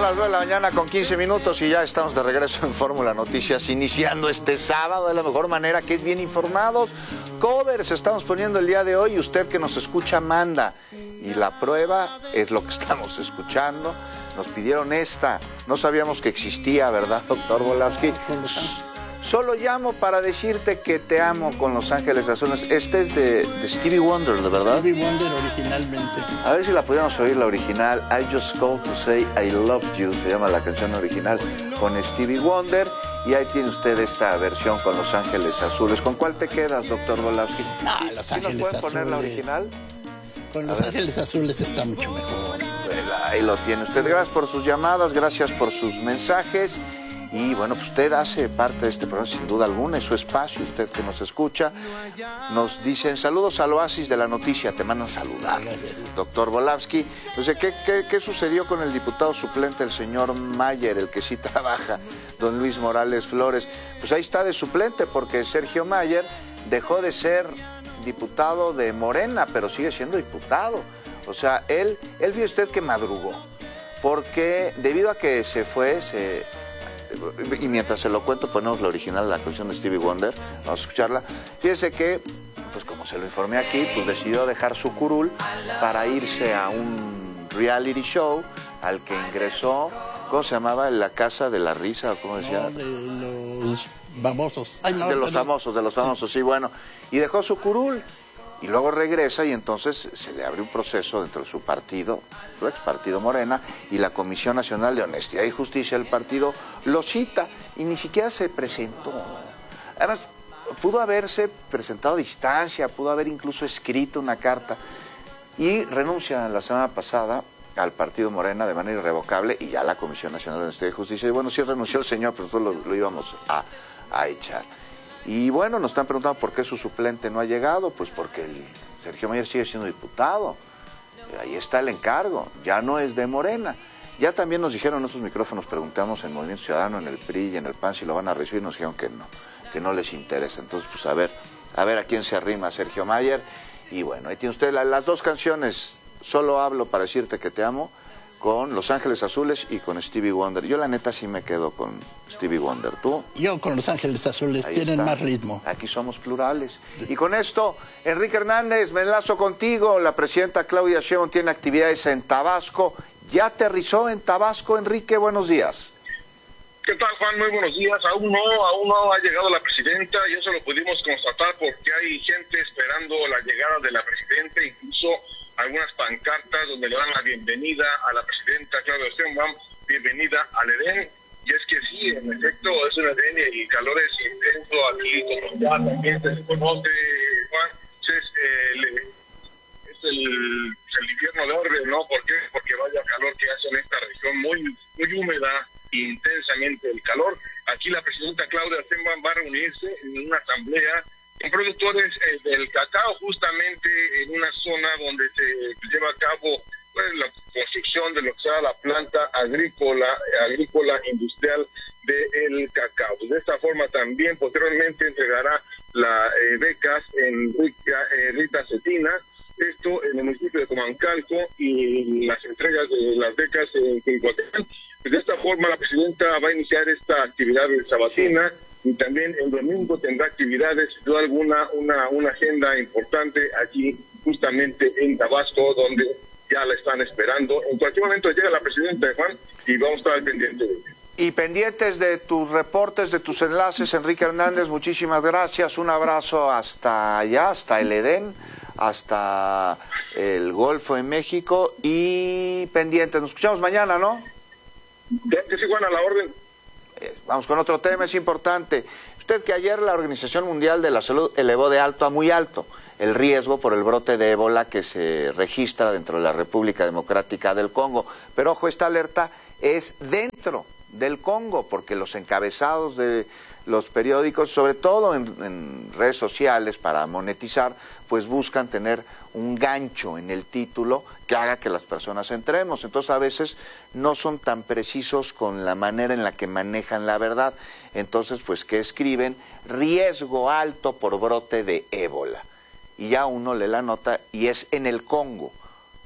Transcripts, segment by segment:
las 9 de la mañana con 15 minutos y ya estamos de regreso en Fórmula Noticias, iniciando este sábado de la mejor manera, que es bien informados. Covers estamos poniendo el día de hoy y usted que nos escucha manda. Y la prueba es lo que estamos escuchando. Nos pidieron esta, no sabíamos que existía, ¿verdad, doctor Volavsky? Solo llamo para decirte que te amo con Los Ángeles Azules. Este es de Stevie Wonder, ¿de verdad? Stevie Wonder originalmente. A ver si la pudiéramos oír, la original. I Just Called to Say I Love You, se llama la canción original, con Stevie Wonder. Y ahí tiene usted esta versión con Los Ángeles Azules. ¿Con cuál te quedas, doctor Volavsky? Ah, Los Ángeles ¿Nos pueden Azules. poner la original? Con Los Ángeles Azules está mucho mejor. Ahí lo tiene usted. Gracias por sus llamadas, gracias por sus mensajes. Y bueno, pues usted hace parte de este programa sin duda alguna, es su espacio, usted que nos escucha. Nos dicen saludos al oasis de la noticia, te mandan saludar, doctor Volavsky. Entonces, ¿qué sucedió con el diputado suplente, el señor Mayer, el que sí trabaja, don Luis Morales Flores? Pues ahí está de suplente, porque Sergio Mayer dejó de ser diputado de Morena, pero sigue siendo diputado. O sea, él vio usted que madrugó, porque debido a que se fue, y mientras se lo cuento, ponemos la original de la canción de Stevie Wonder, vamos a escucharla. Fíjese que, pues como se lo informé aquí, pues decidió dejar su curul para irse a un reality show al que ingresó, ¿cómo se llamaba? La Casa de la Risa, ¿cómo decía? No, de los famosos. Ay, no, de los famosos, sí, bueno. Y dejó su curul. Y luego regresa y entonces se le abre un proceso dentro de su partido, su ex partido Morena, y la Comisión Nacional de Honestidad y Justicia del partido lo cita y ni siquiera se presentó. Además, pudo haberse presentado a distancia, pudo haber incluso escrito una carta y renuncia la semana pasada al partido Morena de manera irrevocable y ya la Comisión Nacional de Honestidad y Justicia. Y bueno, sí renunció el señor, pero nosotros lo íbamos a echar. Y bueno, nos están preguntando por qué su suplente no ha llegado, pues porque el Sergio Mayer sigue siendo diputado, ahí está el encargo, ya no es de Morena. Ya también nos dijeron en esos micrófonos, preguntamos en Movimiento Ciudadano, en el PRI y en el PAN si lo van a recibir, nos dijeron que no les interesa. Entonces, pues a ver a quién se arrima Sergio Mayer. Y bueno, ahí tiene usted las dos canciones, Solo hablo para decirte que te amo, con Los Ángeles Azules y con Stevie Wonder. Yo la neta sí me quedo con Stevie Wonder. ¿Tú? Yo con Los Ángeles Azules, Ahí tienen está. más ritmo. Aquí somos plurales. Y con esto, Enrique Hernández, me enlazo contigo. La presidenta Claudia Sheinbaum tiene actividades en Tabasco. ¿Ya aterrizó en Tabasco, Enrique? Buenos días. ¿Qué tal, Juan? Muy buenos días. Aún no ha llegado la presidenta y eso lo pudimos constatar porque hay gente esperando la llegada de la presidenta, incluso algunas pancartas donde le dan la bienvenida a la presidenta Claudia Sheinbaum, bienvenida al Edén. Y es que sí, en efecto, es un Edén y el calor es intenso aquí, como ya también se conoce, Juan, es el invierno verde, ¿no? ¿Por qué? Porque vaya calor que hace en esta región, muy húmeda, intensamente el calor. Aquí la presidenta Claudia Sheinbaum va a reunirse en una asamblea con productores del cacao, justamente en una zona donde se lleva a cabo la construcción de lo que será la planta agrícola industrial del cacao. De esta forma también posteriormente entregará las becas en Rita Cetina, esto en el municipio de Comancalco, y las entregas de las becas en Quincoatán. De esta forma la presidenta va a iniciar esta actividad de sabatina y también el domingo tendrá actividades, sin duda alguna, una agenda importante aquí justamente en Tabasco, donde ya la están esperando. En cualquier momento llega la presidenta, Juan, y vamos a estar al pendiente de ella. Y pendientes de tus reportes, de tus enlaces, Enrique Hernández, muchísimas gracias. Un abrazo hasta allá, hasta el Edén, hasta el Golfo en México y pendientes. Nos escuchamos mañana, ¿no? Claro que sí, Juan, a la orden. Vamos con otro tema, es importante. Usted que ayer la Organización Mundial de la Salud elevó de alto a muy alto el riesgo por el brote de ébola que se registra dentro de la República Democrática del Congo. Pero ojo, esta alerta es dentro del Congo, porque los encabezados de los periódicos, sobre todo en redes sociales para monetizar, pues buscan tener un gancho en el título que haga que las personas entremos. Entonces a veces no son tan precisos con la manera en la que manejan la verdad. Entonces, pues, ¿qué escriben? Riesgo alto por brote de ébola. Y ya uno lee la nota y es en el Congo.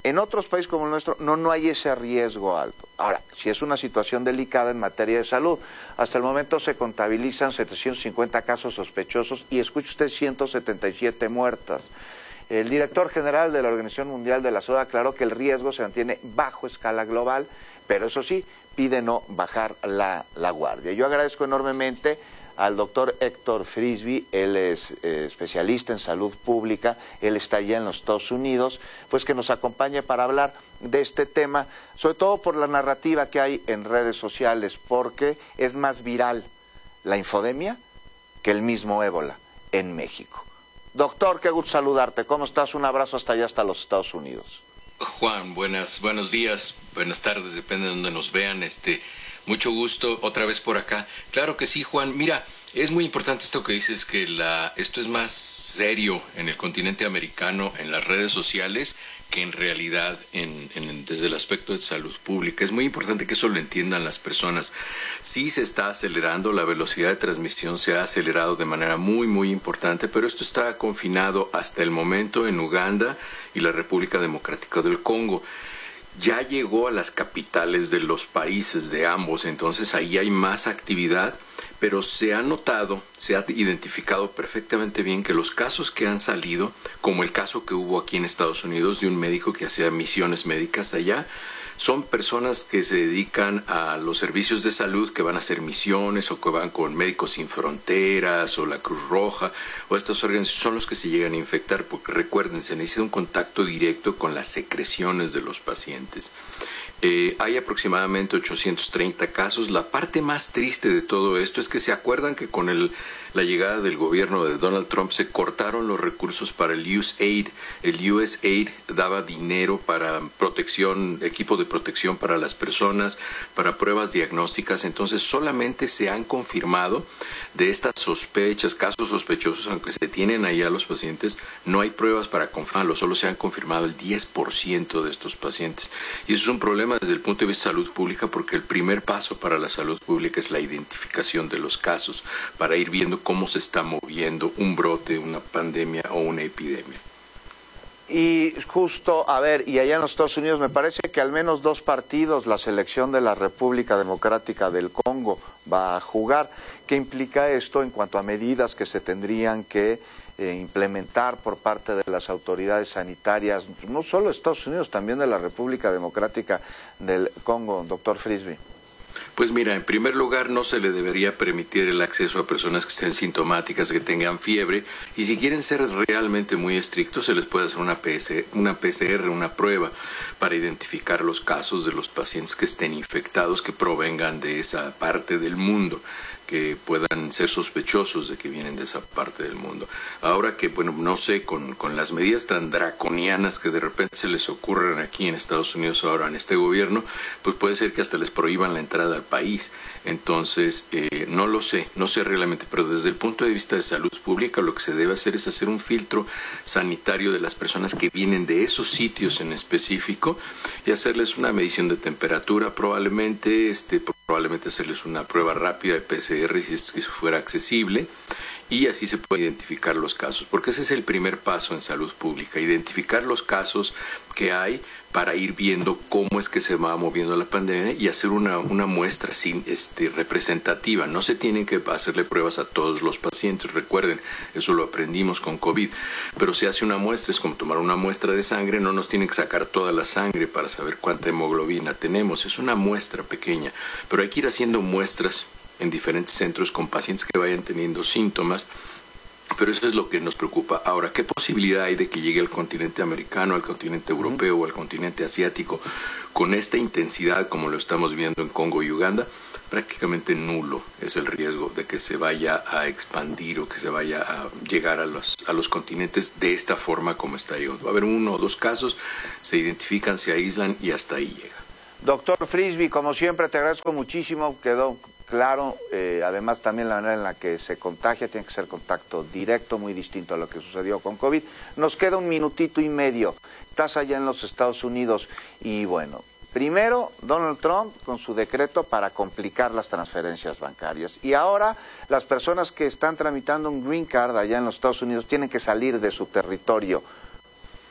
En otros países como el nuestro no hay ese riesgo alto. Ahora, si es una situación delicada en materia de salud, hasta el momento se contabilizan 750 casos sospechosos y escuche usted 177 muertas. El director general de la Organización Mundial de la Salud aclaró que el riesgo se mantiene bajo escala global, pero eso sí, pide no bajar la guardia. Yo agradezco enormemente al doctor Héctor Frisby, él es especialista en salud pública, él está allá en los Estados Unidos, pues que nos acompañe para hablar de este tema, sobre todo por la narrativa que hay en redes sociales, porque es más viral la infodemia que el mismo ébola en México. Doctor, qué gusto saludarte. ¿Cómo estás? Un abrazo hasta allá, hasta los Estados Unidos. Juan, buenos días, buenas tardes, depende de donde nos vean. Mucho gusto otra vez por acá. Claro que sí, Juan. Mira, es muy importante esto que dices, que esto es más serio en el continente americano, en las redes sociales, que en realidad desde el aspecto de salud pública. Es muy importante que eso lo entiendan las personas. Sí se está acelerando, la velocidad de transmisión se ha acelerado de manera muy, muy importante, pero esto está confinado hasta el momento en Uganda y la República Democrática del Congo. Ya llegó a las capitales de los países de ambos, entonces ahí hay más actividad, pero se ha notado, se ha identificado perfectamente bien que los casos que han salido, como el caso que hubo aquí en Estados Unidos de un médico que hacía misiones médicas allá, son personas que se dedican a los servicios de salud, que van a hacer misiones o que van con Médicos Sin Fronteras o la Cruz Roja o estas organizaciones, son los que se llegan a infectar, porque recuerden, se necesita un contacto directo con las secreciones de los pacientes. Hay aproximadamente 830 casos. La parte más triste de todo esto es que se acuerdan que con la llegada del gobierno de Donald Trump se cortaron los recursos para el USAID. El USAID daba dinero para protección, equipo de protección para las personas, para pruebas diagnósticas. Entonces solamente se han confirmado de estas sospechas, casos sospechosos, aunque se tienen ahí a los pacientes, no hay pruebas para confirmarlo, solo se han confirmado el 10% de estos pacientes. Y eso es un problema desde el punto de vista de salud pública, porque el primer paso para la salud pública es la identificación de los casos, para ir viendo cómo se está moviendo un brote, una pandemia o una epidemia. Y justo, a ver, y allá en los Estados Unidos me parece que al menos 2 partidos la selección de la República Democrática del Congo va a jugar. ¿Qué implica esto en cuanto a medidas que se tendrían que implementar por parte de las autoridades sanitarias, no solo de Estados Unidos, también de la República Democrática del Congo, doctor Frisby? Pues mira, en primer lugar no se le debería permitir el acceso a personas que estén sintomáticas, que tengan fiebre, y si quieren ser realmente muy estrictos se les puede hacer una PCR, una prueba para identificar los casos de los pacientes que estén infectados, que provengan de esa parte del mundo, que puedan ser sospechosos de que vienen de esa parte del mundo. Ahora que, bueno, no sé, con las medidas tan draconianas que de repente se les ocurren aquí en Estados Unidos ahora en este gobierno, pues puede ser que hasta les prohíban la entrada al país. Entonces, no lo sé, no sé realmente, pero desde el punto de vista de salud pública lo que se debe hacer es hacer un filtro sanitario de las personas que vienen de esos sitios en específico y hacerles una medición de temperatura, probablemente hacerles una prueba rápida de PCR si eso fuera accesible, y así se puede identificar los casos, porque ese es el primer paso en salud pública, identificar los casos que hay para ir viendo cómo es que se va moviendo la pandemia y hacer una muestra representativa. No se tienen que hacerle pruebas a todos los pacientes, recuerden, eso lo aprendimos con COVID, pero se hace una muestra, es como tomar una muestra de sangre, no nos tienen que sacar toda la sangre para saber cuánta hemoglobina tenemos, es una muestra pequeña, pero hay que ir haciendo muestras en diferentes centros con pacientes que vayan teniendo síntomas, pero eso es lo que nos preocupa. Ahora, ¿qué posibilidad hay de que llegue al continente americano, al continente europeo o al continente asiático con esta intensidad como lo estamos viendo en Congo y Uganda? Prácticamente nulo es el riesgo de que se vaya a expandir o que se vaya a llegar a los continentes de esta forma como está llegando. Va a haber 1 o 2 casos, se identifican, se aíslan y hasta ahí llega. Doctor Frisby, como siempre te agradezco muchísimo, quedó claro, además también la manera en la que se contagia, tiene que ser contacto directo, muy distinto a lo que sucedió con COVID. Nos queda 1 minutito y medio, estás allá en los Estados Unidos y bueno, primero Donald Trump con su decreto para complicar las transferencias bancarias y ahora las personas que están tramitando un green card allá en los Estados Unidos tienen que salir de su territorio.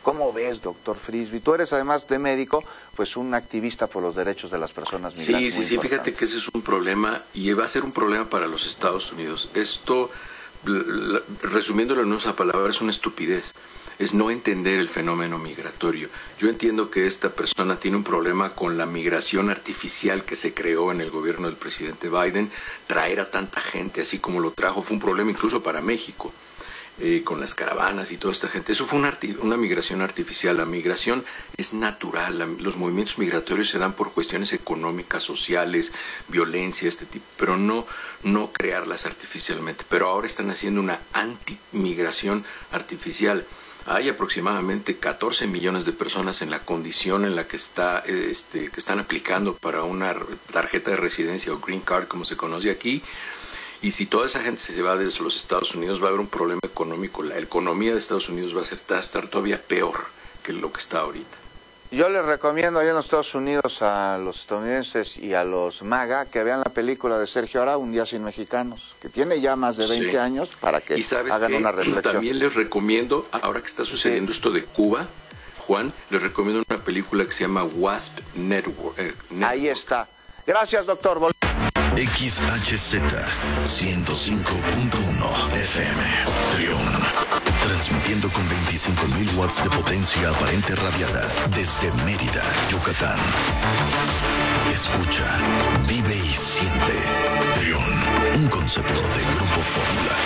¿Cómo ves, doctor Frisby? Tú eres, además de médico, pues un activista por los derechos de las personas migrantes. Sí, fíjate que ese es un problema y va a ser un problema para los Estados Unidos. Esto, resumiéndolo en una palabra, es una estupidez. Es no entender el fenómeno migratorio. Yo entiendo que esta persona tiene un problema con la migración artificial que se creó en el gobierno del presidente Biden. Traer a tanta gente así como lo trajo fue un problema incluso para México, con las caravanas y toda esta gente. Eso fue una migración artificial. La migración es natural. Los movimientos migratorios se dan por cuestiones económicas, sociales, violencia, este tipo, pero no crearlas artificialmente. Pero ahora están haciendo una antimigración artificial. Hay aproximadamente 14 millones de personas en la condición en la que están aplicando para una tarjeta de residencia o green card, como se conoce aquí. Y si toda esa gente se va desde los Estados Unidos, va a haber un problema económico. La economía de Estados Unidos va a estar todavía peor que lo que está ahorita. Yo les recomiendo allá en los Estados Unidos a los estadounidenses y a los MAGA que vean la película de Sergio Ara, Un día sin mexicanos, que tiene ya más de 20 años, para que hagan una reflexión. También les recomiendo, ahora que está sucediendo esto de Cuba, Juan, les recomiendo una película que se llama Wasp Network. Ahí está. Gracias, doctor. XHZ 105.1 FM Trión, transmitiendo con 25.000 watts de potencia aparente radiada desde Mérida, Yucatán. Escucha, vive y siente. Trión, un concepto de Grupo Fórmula.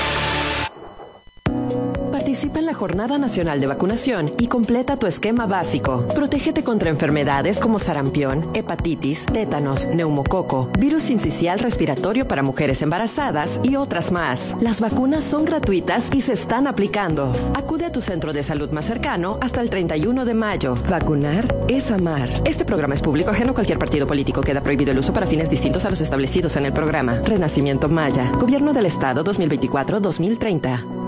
Participa en la Jornada Nacional de Vacunación y completa tu esquema básico. Protégete contra enfermedades como sarampión, hepatitis, tétanos, neumococo, virus sincicial respiratorio para mujeres embarazadas y otras más. Las vacunas son gratuitas y se están aplicando. Acude a tu centro de salud más cercano hasta el 31 de mayo. Vacunar es amar. Este programa es público ajeno a cualquier partido político. Queda prohibido el uso para fines distintos a los establecidos en el programa. Renacimiento Maya. Gobierno del Estado 2024-2030.